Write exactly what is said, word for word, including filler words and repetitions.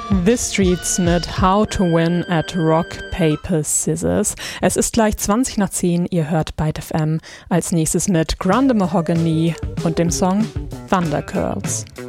The Streets mit How to Win at Rock, Paper, Scissors. Es ist gleich zwanzig nach zehn, ihr hört Byte F M. Als nächstes mit Grande Mahogany und dem Song Thunder Curls.